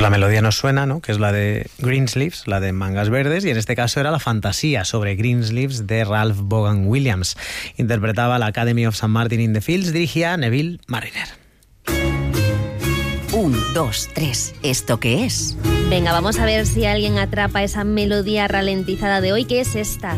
Pues la melodía nos suena, ¿no? Que es la de Greensleeves, la de Mangas Verdes, y en este caso era la fantasía sobre Greensleeves de Ralph Vaughan Williams. Interpretaba la Academy of St. Martin in the Fields, dirigía Neville Marriner. 1, 2, 3. ¿Esto qué es? Venga, vamos a ver si alguien atrapa esa melodía ralentizada de hoy. ¿Qué es esta?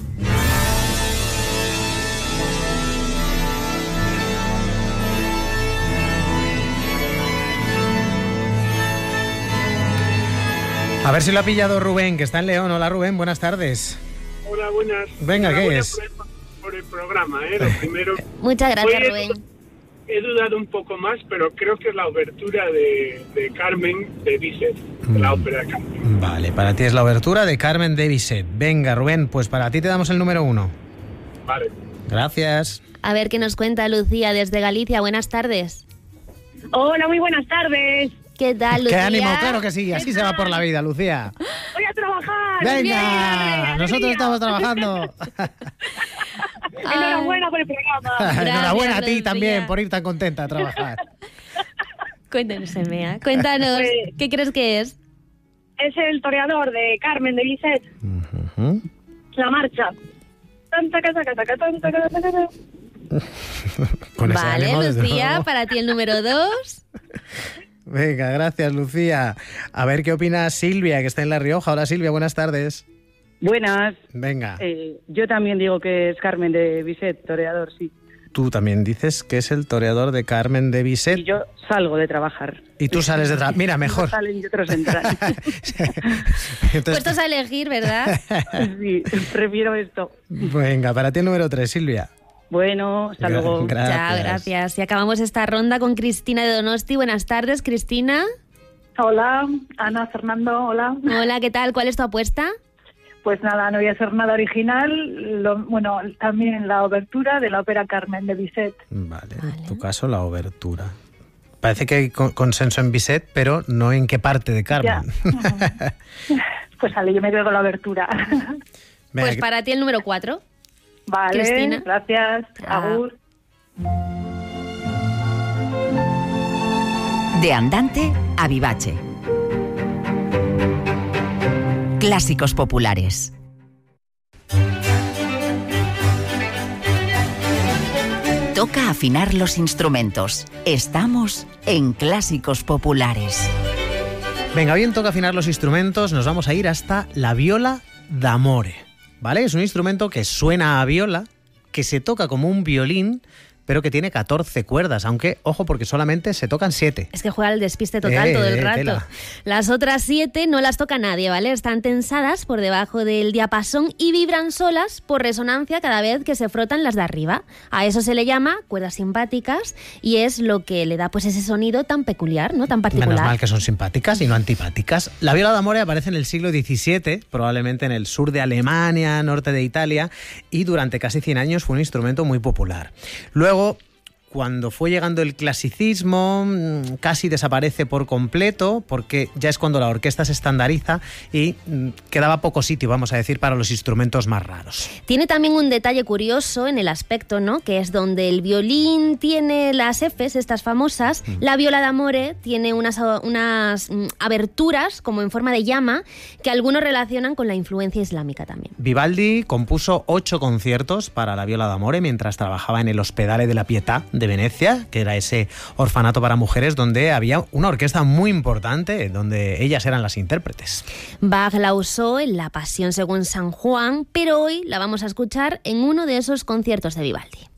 A ver si lo ha pillado Rubén, que está en León. Hola Rubén, buenas tardes. Hola, buenas. Venga, ¿qué es? Por el programa, lo primero. Muchas gracias, Rubén. He dudado un poco más, pero creo que es la obertura de Carmen de Bizet, la ópera de Carmen. Vale, para ti es la obertura de Carmen de Bizet. Venga, Rubén, pues para ti te damos el número 1. Vale. Gracias. A ver qué nos cuenta Lucía desde Galicia. Buenas tardes. Hola, muy buenas tardes. ¿Qué tal, Lucía? ¡Qué ánimo! Claro que sí, así se va por la vida, Lucía. Voy a trabajar. ¡Venga! Bien, nosotros alegría. estamos trabajando. Enhorabuena por el programa. Enhorabuena a ti Lucía. también por ir tan contenta a trabajar. Cuéntanos, Emea. Cuéntanos, Pues- ¿qué crees que es? Es el toreador de Carmen de Bizet. Ujú. La marcha. Tanta casa, tanta casa. Con ese Vale, ánimo, desde Lucía, luego. para ti el número 2. Venga, gracias, Lucía. A ver qué opina Silvia, que está en La Rioja. Hola, Silvia, buenas tardes. Buenas. Venga, Yo también digo que es Carmen de Bizet, toreador, sí. tú también dices que es el toreador de Carmen de Y Bizet yo salgo de trabajar. y tú sales de trabajar. Mira, mejor. Unos salen y otros entran. Entonces, Puestos a elegir, ¿verdad? Sí, prefiero esto. venga, para ti el número 3, Silvia. Bueno, hasta luego. Ya, gracias. Y acabamos esta ronda con Cristina de Donosti. Buenas tardes, Cristina. Hola, Ana, Fernando, hola. Hola, ¿qué tal? ¿Cuál es tu apuesta? Pues nada, no voy a hacer nada original. También la obertura de la ópera Carmen de Bizet. Vale, en tu caso la obertura. Parece que hay consenso en Bizet, pero no en qué parte de Carmen. Ya. Pues vale, yo me quedo con la obertura. Venga, Pues para ti el número 4. Vale, Cristina. gracias. Chao. Agur. De Andante a Vivace. Clásicos populares. Toca afinar los instrumentos. Estamos en Clásicos Populares. Venga, bien, toca afinar los instrumentos. Nos vamos a ir hasta la viola d'amore. ¿Vale? Es un instrumento que suena a viola, que se toca como un violín, pero que tiene 14 cuerdas, aunque, ojo, porque solamente se tocan 7. Es que juega el despiste total todo el rato. tela. Las otras 7 no las toca nadie, ¿vale? Están tensadas por debajo del diapasón y vibran solas por resonancia cada vez que se frotan las de arriba. A eso se le llama cuerdas simpáticas y es lo que le da pues ese sonido tan peculiar, ¿no? Tan particular. Menos mal que son simpáticas y no antipáticas. La viola d'amore aparece en el siglo XVII, probablemente en el sur de Alemania, norte de Italia, y durante casi 100 años fue un instrumento muy popular. Luego, cuando fue llegando el clasicismo, casi desaparece por completo, porque ya es cuando la orquesta se estandariza y quedaba poco sitio, vamos a decir, para los instrumentos más raros. Tiene también un detalle curioso en el aspecto, ¿no? Que es donde el violín tiene las Fs, estas famosas, la viola d'amore tiene unas aberturas como en forma de llama que algunos relacionan con la influencia islámica también. Vivaldi compuso 8 conciertos para la viola d'amore mientras trabajaba en el Ospedale de la Pietà de Venecia, que era ese orfanato para mujeres donde había una orquesta muy importante, donde ellas eran las intérpretes. Bach la usó en La Pasión según San Juan, pero hoy la vamos a escuchar en uno de esos conciertos de Vivaldi.